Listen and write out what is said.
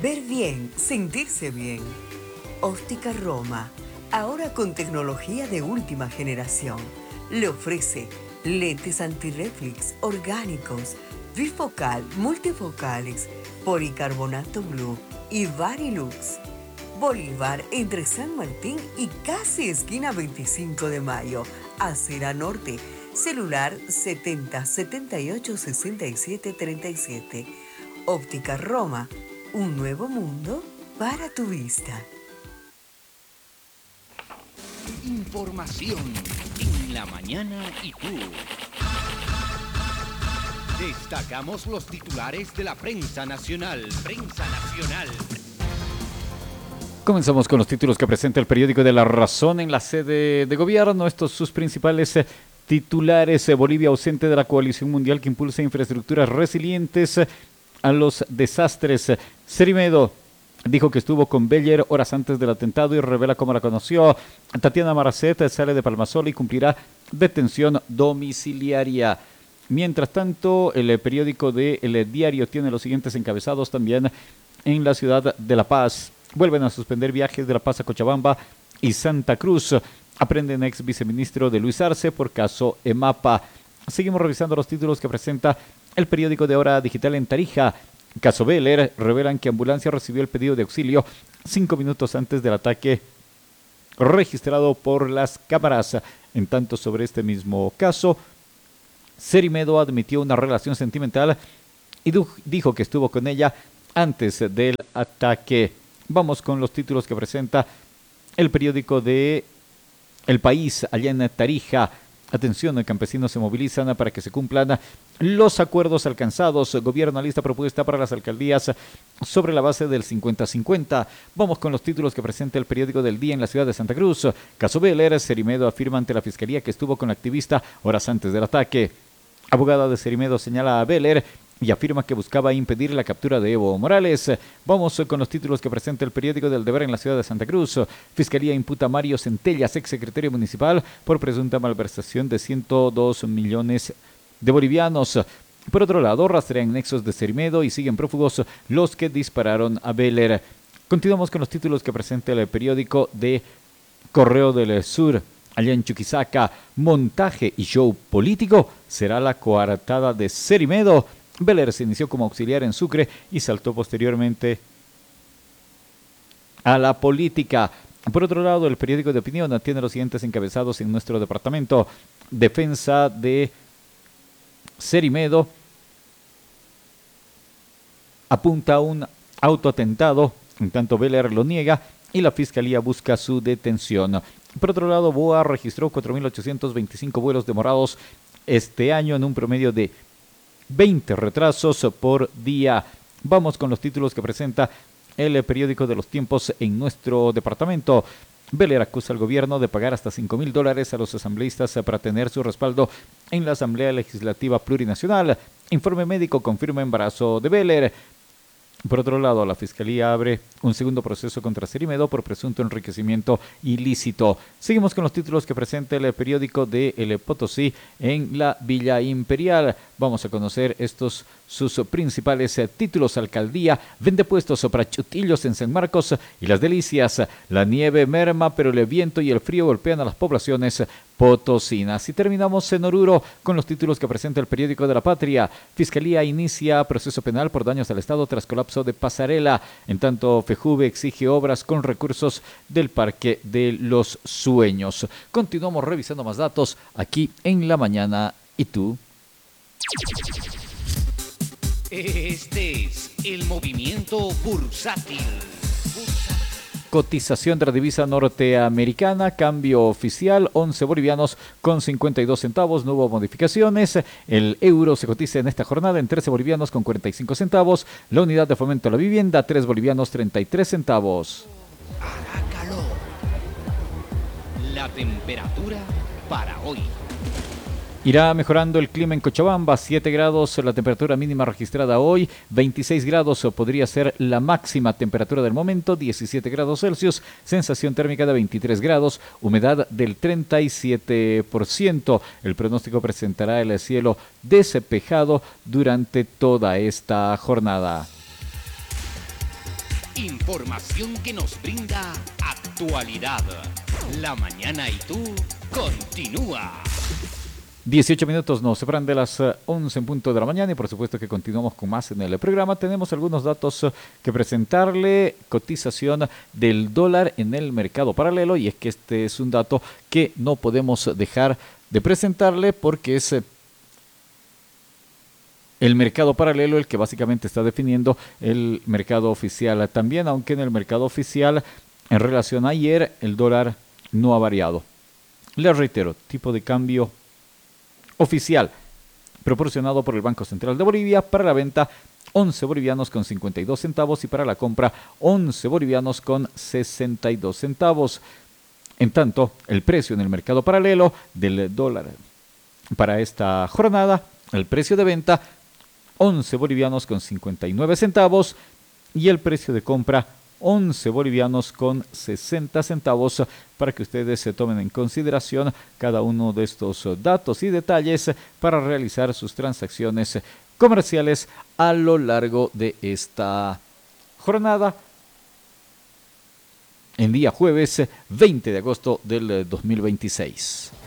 Ver bien, sentirse bien. Óptica Roma, ahora con tecnología de última generación. Le ofrece lentes antirreflex orgánicos, bifocal, multifocales, policarbonato blue y Varilux. Bolívar entre San Martín y casi esquina 25 de mayo, Acera Norte. Celular 70 78 67 37. Óptica Roma, un nuevo mundo para tu vista. Información en la mañana y tú. Destacamos los titulares de la prensa nacional. Prensa nacional. Comenzamos con los títulos que presenta el periódico de La Razón en la sede de gobierno. Estos sus principales titulares. Bolivia ausente de la coalición mundial que impulsa infraestructuras resilientes a los desastres. Cerimedo dijo que estuvo con Beller horas antes del atentado y revela cómo la conoció. Tatiana Maracet sale de Palmasola y cumplirá detención domiciliaria. Mientras tanto, el periódico de El Diario tiene los siguientes encabezados también en la ciudad de La Paz. Vuelven a suspender viajes de La Paz a Cochabamba y Santa Cruz. Aprenden ex viceministro de Luis Arce por caso EMAPA. Seguimos revisando los títulos que presenta el periódico de Hora Digital en Tarija. Caso Beller, revelan que ambulancia recibió el pedido de auxilio 5 minutos antes del ataque registrado por las cámaras. En tanto, sobre este mismo caso, Cerimedo admitió una relación sentimental y dijo que estuvo con ella antes del ataque. Vamos con los títulos que presenta el periódico de El País, allá en Tarija. Atención, campesinos se movilizan para que se cumplan los acuerdos alcanzados. Gobierno alista propuesta para las alcaldías sobre la base del 50-50. Vamos con los títulos que presenta el periódico del Día en la ciudad de Santa Cruz. Caso Beller, Cerimedo afirma ante la fiscalía que estuvo con la activista horas antes del ataque. Abogada de Cerimedo señala a Beller y afirma que buscaba impedir la captura de Evo Morales. Vamos con los títulos que presenta el periódico del Deber en la ciudad de Santa Cruz. Fiscalía imputa a Mario Centellas, exsecretario municipal, por presunta malversación de 102 millones de bolivianos. Por otro lado, rastrean nexos de Cerimedo y siguen prófugos los que dispararon a Beller. Continuamos con los títulos que presenta el periódico de Correo del Sur. Allá en Chuquisaca, montaje y show político será la coartada de Cerimedo. Beller se inició como auxiliar en Sucre y saltó posteriormente a la política. Por otro lado, el periódico de opinión tiene los siguientes encabezados en nuestro departamento. Defensa de Cerimedo apunta a un autoatentado, en tanto Beller lo niega y la fiscalía busca su detención. Por otro lado, BOA registró 4.825 vuelos demorados este año en un promedio de 20 retrasos por día. Vamos con los títulos que presenta el periódico de los tiempos en nuestro departamento. Beller acusa al gobierno de pagar hasta $5,000 a los asambleístas para tener su respaldo en la Asamblea Legislativa Plurinacional. Informe médico confirma embarazo de Beller. Por otro lado, la Fiscalía abre un segundo proceso contra Cerimedo por presunto enriquecimiento ilícito. Seguimos con los títulos que presenta el periódico de El Potosí en la Villa Imperial. Vamos a conocer estos sus principales títulos. Alcaldía vende puestos para chutillos en San Marcos y Las Delicias. La nieve merma, pero el viento y el frío golpean a las poblaciones potosinas. Y terminamos en Oruro con los títulos que presenta el periódico de La Patria. Fiscalía inicia proceso penal por daños al Estado tras colapso de pasarela. En tanto, FEJUVE exige obras con recursos del Parque de los Sueños. Continuamos revisando más datos aquí en La Mañana y tú. Este es el movimiento bursátil. Cotización de la divisa norteamericana, cambio oficial, 11 bolivianos con 52 centavos, no hubo modificaciones. El euro se cotiza en esta jornada en 13 bolivianos con 45 centavos. La unidad de fomento a la vivienda, 3 bolivianos 33 centavos. Hará calor. La temperatura para hoy. Irá mejorando el clima en Cochabamba, 7 grados la temperatura mínima registrada hoy, 26 grados podría ser la máxima temperatura del momento, 17 grados Celsius, sensación térmica de 23 grados, humedad del 37%. El pronóstico presentará el cielo despejado durante toda esta jornada. Información que nos brinda actualidad. La mañana y tú continúa. 18 minutos nos separan de las 11 en punto de la mañana y por supuesto que continuamos con más en el programa. Tenemos algunos datos que presentarle. Cotización del dólar en el mercado paralelo, y es que este es un dato que no podemos dejar de presentarle porque es el mercado paralelo el que básicamente está definiendo el mercado oficial también, aunque en el mercado oficial en relación a ayer el dólar no ha variado. Les reitero, tipo de cambio oficial proporcionado por el Banco Central de Bolivia: para la venta 11 bolivianos con 52 centavos y para la compra 11 bolivianos con 62 centavos. En tanto, el precio en el mercado paralelo del dólar para esta jornada, el precio de venta 11 bolivianos con 59 centavos y el precio de compra 11 bolivianos con 60 centavos, para que ustedes se tomen en consideración cada uno de estos datos y detalles para realizar sus transacciones comerciales a lo largo de esta jornada en día jueves 20 de agosto del 2026.